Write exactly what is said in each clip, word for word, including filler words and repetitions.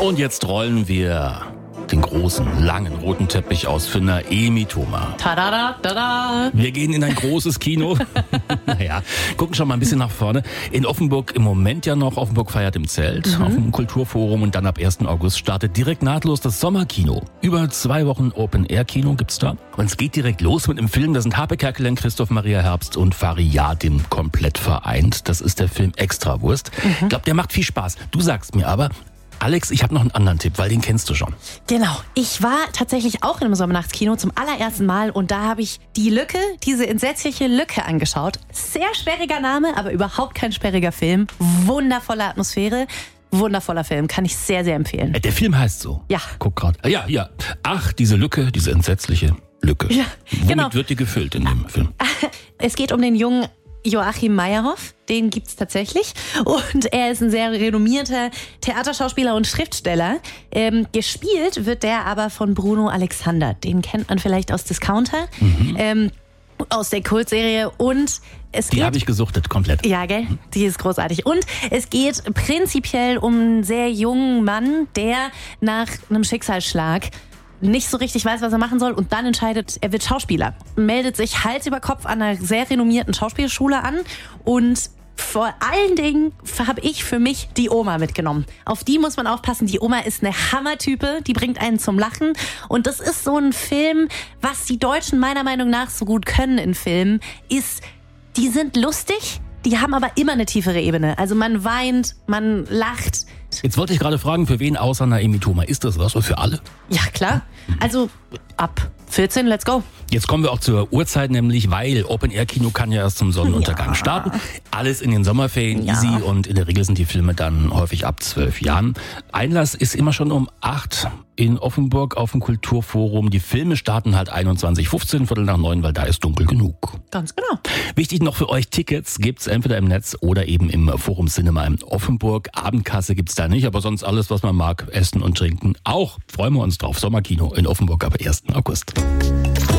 Und jetzt rollen wir den großen, langen, roten Teppich aus für Naemi Thoma. Tada, tada. Wir gehen in ein großes Kino. Naja, gucken schon mal ein bisschen nach vorne. In Offenburg im Moment ja noch. Offenburg feiert im Zelt, mhm. auf dem Kulturforum. Und dann ab ersten August startet direkt nahtlos das Sommerkino. Über zwei Wochen Open-Air-Kino gibt's da. Und es geht direkt los mit einem Film. Da sind Harpe Kerkeling, Christoph Maria Herbst und Fari Yadim komplett vereint. Das ist der Film Extrawurst. Mhm. Ich glaube, der macht viel Spaß. Du sagst mir aber, Alex, ich habe noch einen anderen Tipp, weil den kennst du schon. Genau. Ich war tatsächlich auch in einem Sommernachtskino zum allerersten Mal und da habe ich die Lücke, diese entsetzliche Lücke angeschaut. Sehr sperriger Name, aber überhaupt kein sperriger Film. Wundervolle Atmosphäre. Wundervoller Film, kann ich sehr, sehr empfehlen. Der Film heißt so. Ja. Guck gerade. Ja, ja. Ach, diese Lücke, diese entsetzliche Lücke. Ja, Womit genau. wird die gefüllt in dem Film? Es geht um den jungen Joachim Meyerhoff, den gibt's tatsächlich. Und er ist ein sehr renommierter Theaterschauspieler und Schriftsteller. Ähm, gespielt wird der aber von Bruno Alexander. Den kennt man vielleicht aus Discounter, mhm. ähm, aus der Kultserie. Und es Die geht, habe ich gesuchtet, komplett. Ja, gell? Die ist großartig. Und es geht prinzipiell um einen sehr jungen Mann, der nach einem Schicksalsschlag nicht so richtig weiß, was er machen soll und dann entscheidet, er wird Schauspieler. Meldet sich Hals über Kopf an einer sehr renommierten Schauspielschule an und vor allen Dingen habe ich für mich die Oma mitgenommen. Auf die muss man aufpassen. Die Oma ist eine Hammertype, die bringt einen zum Lachen und das ist so ein Film, was die Deutschen meiner Meinung nach so gut können in Filmen, ist, die sind lustig, die haben aber immer eine tiefere Ebene. Also man weint, man lacht. Jetzt wollte ich gerade fragen, für wen außer Naemi Thoma ist das was? Oder für alle? Ja, klar. Also ab vierzehn, let's go. Jetzt kommen wir auch zur Uhrzeit, nämlich weil Open-Air-Kino kann ja erst zum Sonnenuntergang Ja. starten. Alles in den Sommerferien, Ja. easy, und in der Regel sind die Filme dann häufig ab zwölf Jahren. Einlass ist immer schon um acht in Offenburg auf dem Kulturforum. Die Filme starten halt einundzwanzig Uhr fünfzehn, Viertel nach neun, weil da ist dunkel genug. Ganz genau. Wichtig noch für euch, Tickets gibt's entweder im Netz oder eben im Forum Cinema in Offenburg. Abendkasse gibt's da nicht, aber sonst alles, was man mag, essen und trinken. Auch freuen wir uns drauf. Sommerkino in Offenburg ab ersten August.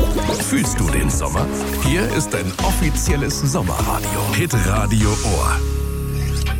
Fühlst du den Sommer? Hier ist ein offizielles Sommerradio. Hitradio Ohr.